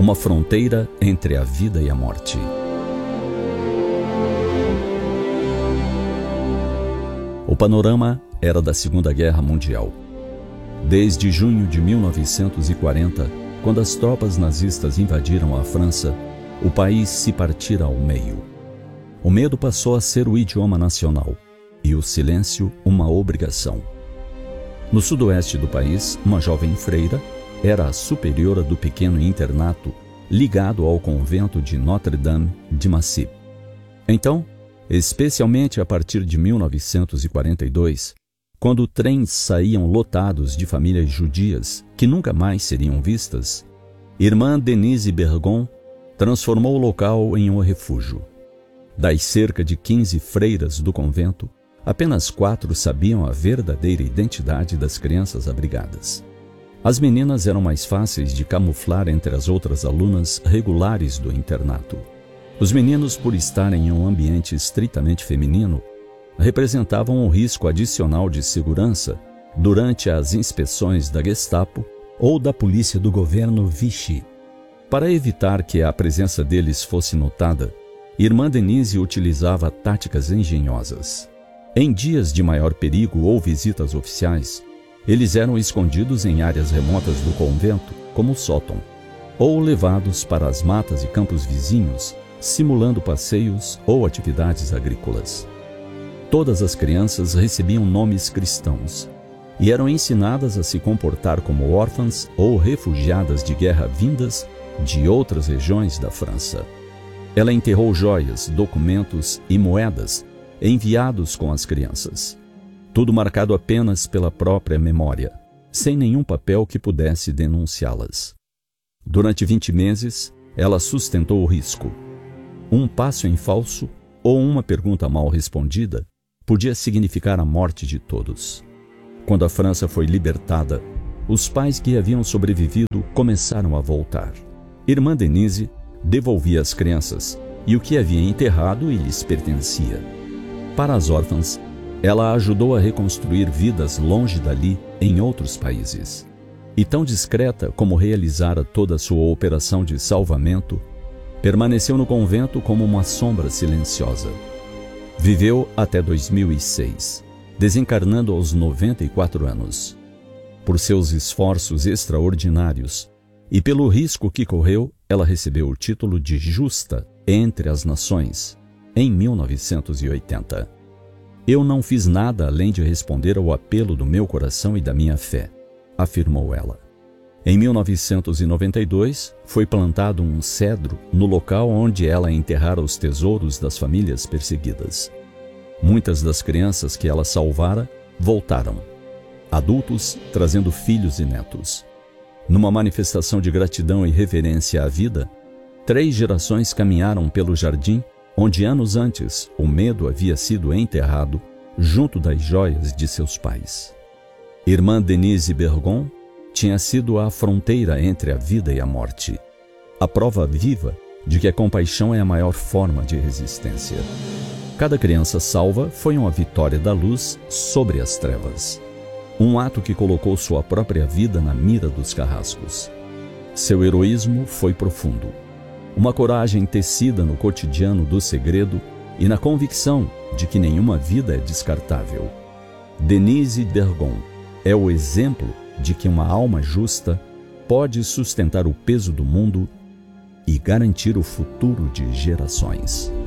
Uma fronteira entre a vida e a morte. O panorama era da Segunda Guerra Mundial. Desde junho de 1940, quando as tropas nazistas invadiram a França, o país se partira ao meio. O medo passou a ser o idioma nacional e o silêncio uma obrigação. No sudoeste do país, uma jovem freira era a superiora do pequeno internato ligado ao convento de Notre-Dame de Massy. Então, especialmente a partir de 1942, quando trens saíam lotados de famílias judias que nunca mais seriam vistas, irmã Denise Bergon transformou o local em um refúgio. Das cerca de 15 freiras do convento, apenas 4 sabiam a verdadeira identidade das crianças abrigadas. As meninas eram mais fáceis de camuflar entre as outras alunas regulares do internato. Os meninos, por estarem em um ambiente estritamente feminino, representavam um risco adicional de segurança durante as inspeções da Gestapo ou da polícia do governo Vichy. Para evitar que a presença deles fosse notada, irmã Denise utilizava táticas engenhosas. Em dias de maior perigo ou visitas oficiais, eles eram escondidos em áreas remotas do convento, como o sótão, ou levados para as matas e campos vizinhos, simulando passeios ou atividades agrícolas. Todas as crianças recebiam nomes cristãos e eram ensinadas a se comportar como órfãs ou refugiadas de guerra vindas de outras regiões da França. Ela enterrou joias, documentos e moedas enviados com as crianças. Tudo marcado apenas pela própria memória, sem nenhum papel que pudesse denunciá-las. Durante 20 meses, ela sustentou o risco. Um passo em falso ou uma pergunta mal respondida podia significar a morte de todos. Quando a França foi libertada, os pais que haviam sobrevivido começaram a voltar. Irmã Denise devolvia as crianças e o que havia enterrado e lhes pertencia. Para as órfãs, ela ajudou a reconstruir vidas longe dali em outros países. E tão discreta como realizara toda a sua operação de salvamento, permaneceu no convento como uma sombra silenciosa. Viveu até 2006, desencarnando aos 94 anos. Por seus esforços extraordinários e pelo risco que correu, ela recebeu o título de Justa entre as Nações, em 1980. Eu não fiz nada além de responder ao apelo do meu coração e da minha fé, afirmou ela. Em 1992, foi plantado um cedro no local onde ela enterrara os tesouros das famílias perseguidas. Muitas das crianças que ela salvara voltaram, adultos trazendo filhos e netos. Numa manifestação de gratidão e reverência à vida, 3 gerações caminharam pelo jardim onde anos antes o medo havia sido enterrado junto das joias de seus pais. Irmã Denise Bergon tinha sido a fronteira entre a vida e a morte, a prova viva de que a compaixão é a maior forma de resistência. Cada criança salva foi uma vitória da luz sobre as trevas, um ato que colocou sua própria vida na mira dos carrascos. Seu heroísmo foi profundo, uma coragem tecida no cotidiano do segredo e na convicção de que nenhuma vida é descartável. Denise Bergon é o exemplo de que uma alma justa pode sustentar o peso do mundo e garantir o futuro de gerações.